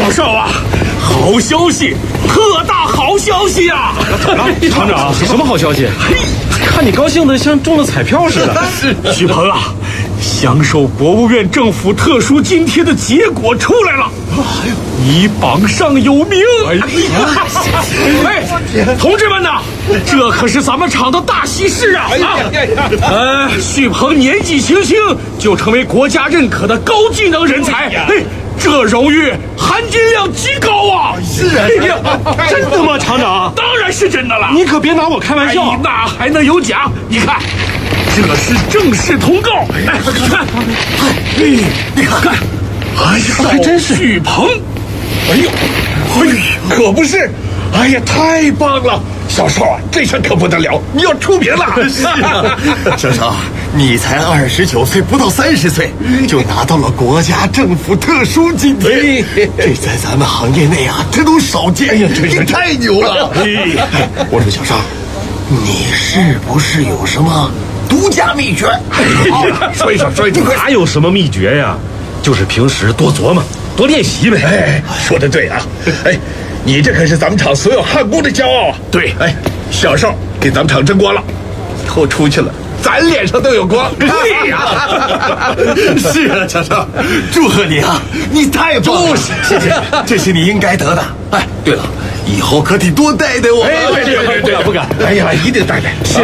小少啊，好消息，特大好消息啊！ 厂长，什么好消息？看你高兴的像中了彩票似的。 许鹏啊，享受国务院政府特殊津贴的结果出来了，你榜上有名。同志们呐，这可是咱们厂的大喜事啊！许鹏年纪轻轻就成为国家认可的高技能人才，这荣誉含金量极高啊！ 是啊，真的吗，厂长？ 当然是真的了。 你可别拿我开玩笑。 那还能有奖？你看，这是正式通告。看，你看，哎呀， 还真是许鹏。哎呦，可不是。哎呀，太棒了！小少啊，这下可不得了，你要出名了。 小少，你才29岁，不到30岁，就拿到了国家政府特殊津贴，这在咱们行业内啊，这都少见。哎呀，这太牛了！我说小少，你是不是有什么独家秘诀？ 说一说， 哪有什么秘诀呀？就是平时多琢磨，多练习呗。 哎，说得对啊！哎。你这可是咱们厂所有焊工的骄傲啊！ 对， 哎，小少给咱们厂争光了，以后出去了，咱脸上都有光。 对呀，是啊，小少，祝贺你啊！你太棒了，谢谢，这是你应该得的。哎，对了，以后可得多带带我。 哎，对，不敢。 哎呀，一定带带。